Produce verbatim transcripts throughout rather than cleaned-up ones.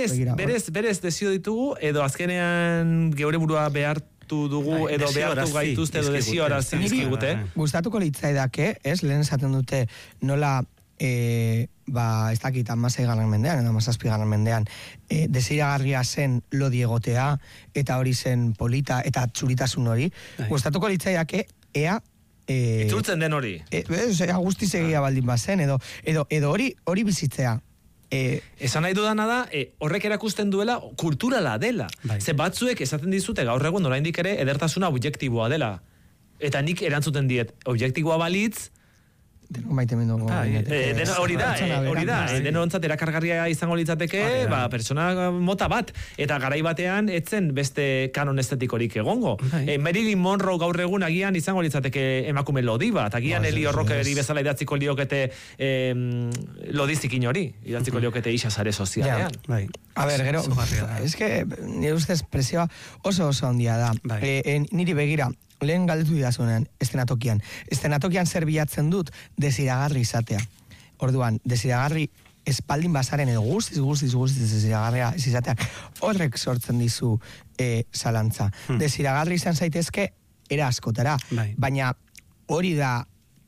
berez, berez, berez desio ditugu, edo azkenean geure burua behar dugu edo behartu gaituzte edo desioarazi dizkigute. Gustatuko litzaidake, ez, lehen esaten dute nola e, ba, ez dakit hamasei garren mendean edo hamazazpi garren mendean e, desiragarria zen lodi egotea eta hori zen polita eta txuritasun hori. Gustatuko litzaidake ea e, itzultzen den hori. E, e, guztiz egia baldin bazen edo edo edo hori hori bizitzea. E, esan nahi dudana da, e, horrek erakusten duela kulturala dela. Bai. Ze batzuek esaten dizute gaur egun oraindik ere edertasuna objektiboa dela. Eta nik erantzuten diet, objektiboa balitz, Deno maite mendugu. Hori da, hori da. Deno ontzat erakargarria izango litzateke, ba, pertsona mota bat. Eta garai batean, etzen beste kanon estetikorik egongo. E, Marilyn Monroe gaur egun agian izango litzateke emakume lodi bat. Agian Eli Horrokeri bezala idatziko liokete eh, lodizikin hori. Idatziko liokete isa sare sozialean. A ber, gero, es que nire ustez presioa oso oso handia da. E, e, niri begira, lehen galdetu didazunean, estenatokian. Estenatokian zer bilatzen dut desiragarri izatea. Orduan, desiragarri espaldin bazaren edo guztiz, guztiz, guztiz desiragarria izatea, horrek sortzen dizu e, zalantza. Hmm. Desiragarri izan zaitezke, era askotara. Bai. Baina hori da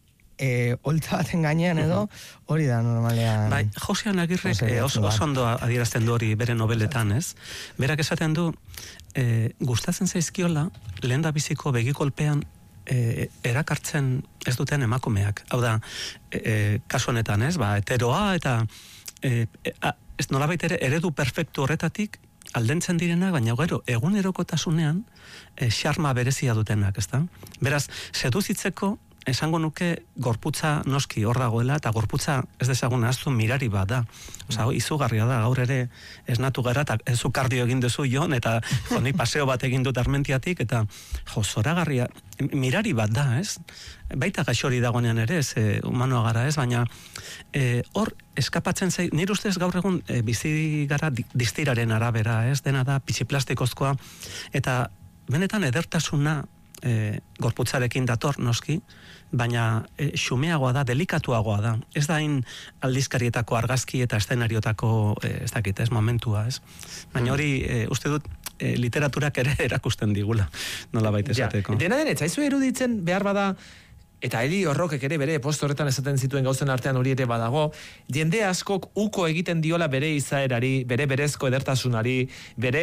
E, oltza baten gainean edo, hori da normalean. Bai, Josean Agirrek e, oso, oso ondo adierazten du hori bere nobeletan, ez? Berak esaten du, e, gustatzen zaizkiola, lehen da biziko begikolpean e, erakartzen ez duten emakumeak. Hau da, e, e, kasu honetan, ez? Ba, heteroa eta e, e, a, ez nolabait ere eredu perfektu horretatik aldentzen direnak, baina gero, egunerokotasunean e, xarma berezia dutenak, ez da? Beraz, seduzitzeko esango nuke gorputza noski hor dagoela, eta gorputza ez dezagun ahaztu mirari bat da. Osa, izugarria da, gaur ere esnatu gara, eta ez kardio egin duzu jon, eta joni paseo bat egin dut Armentiatik, eta jo, zoragarria, mirari bat da, ez? Baita gaixori dagoenean ere, ez, e, humanoa gara, ez? Baina e, hor eskapatzen zai, nire ustez gaur egun e, bizi gara distiraren arabera, ez? Dena da, pitxiplastikozkoa, eta benetan edertasuna E, gorputzarekin dator noski, baina e, xumeagoa da, delikatuagoa da. Ez da hain aldizkarietako argazki eta eszenariotako e, ez dakit, ez momentua, ez? Baina hori, e, uste dut, e, literaturak ere erakusten digula, nola baita esateko. Ja, dena den, etzaizu eruditzen behar bada, eta Eli Horrokek ere bere post horretan esaten zituen gauzen artean hori ere badago, jende askok uko egiten diola bere izaerari, bere berezko edertasunari, bere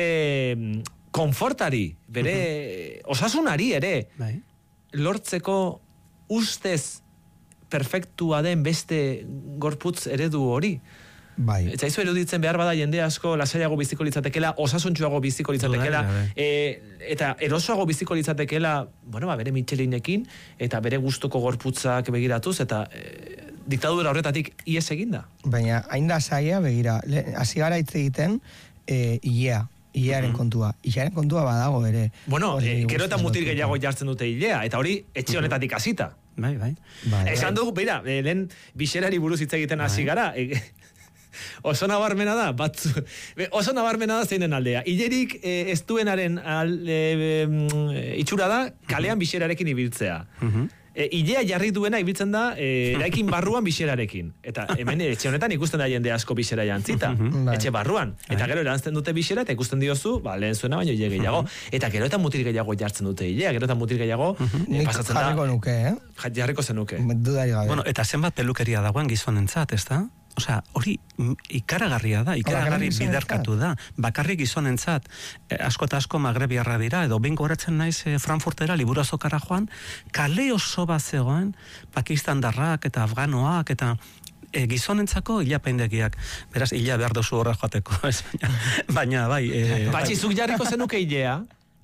konfortari, bere uh-huh. osasunari ere, bai. Lortzeko ustez perfektua den beste gorputz eredu hori. Bai. Eta izu eruditzen behar bada jende asko lasaiago biziko litzatekela, osasuntxuago biziko litzatekela, e, eta erosoago biziko litzatekela, bueno, ba, bere Michelinekin, eta bere gustuko gorputzak begiratuz, eta e, diktadura horretatik ies eginda. Baina, hain da saia, begira, hasi gara hitz egiten, e, ilea. Ilearen uh-huh. kontua. Ilearen kontua badago ere. Bueno, e, gero eta mutil gehiago jartzen dute ilea, eta hori etxe honetatik hasita. Bai, bai. Esan dugu, beira, lehen bixerari buruz hitz egiten hasi gara, e, oso nabarmena da, batzu, oso nabarmena da zeinen aldea. Ilerik e, ez duenaren al, e, e, itxura da, kalean bixerarekin ibiltzea. Uh-huh. E, ilea jarri duena ibiltzen da e, eraikin barruan bixerarekin. Eta hemen etxe honetan ikusten da jende asko bixera jantzita. Etxe barruan. Eta gero erantzten dute bixera eta ikusten diozu, ba, lehen zuena baino ile gehiago. Eta gero eta mutil gehiago jartzen dute ilea. Gero eta mutil gehiago e, pasatzen da. Jarriko nuke, eh? Jarriko zenuke. Bueno, eta zenbat pelukeria dagoen gizonentzat, ez da? Osea, hori ikaragarria da, ikaragarri biderkatu da. Bakarrik gizonentzat, eh, asko eta asko magrebiarra dira, edo bingo horatzen naiz eh, Frankfurtera, liburazokara joan, kale oso bat zegoen, pakistandarrak eta afganoak, eta e, gizonentzako ilapaindegiak. Beraz, ila behar duzu horra joateko, ez? Baina, bai... E, Patxi, zuk jarriko zenuke ilea?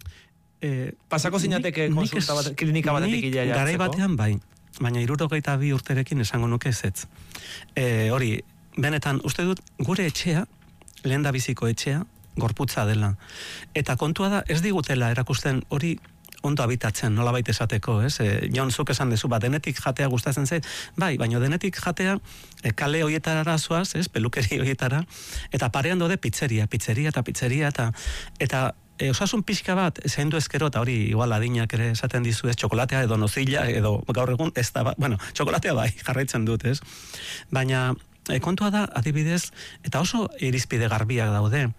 E, Pasako zinateke konsulta bat, klinika batetik ilea jartzeko? Garai batean, bai. Baina hirurogeita bi urterekin esango nuke ezetz. E, hori, benetan, uste dut, gure etxea, lehen da biziko etxea, gorputza dela. Eta kontua da, ez digutela erakusten hori ondo habitatzen, nola baita esateko, ez? E, Jon, zuk esan dezu, ba, denetik jatea gustatzen zait, bai, baina denetik jatea e, kale hoietara zoaz, ez? Pelukeri hoietara, eta parean dode pizzeria, pizzeria eta pizzeria, eta, eta E, osasun pixka bat, zaindu ezkero, eta hori igual adinak ere esaten dizu ez, txokolatea edo nozilla, edo gaur egun ez da, bueno, txokolatea bai, jarraitzen dut, ez? Baina, e, kontua da, adibidez, eta oso irizpide garbiak daude,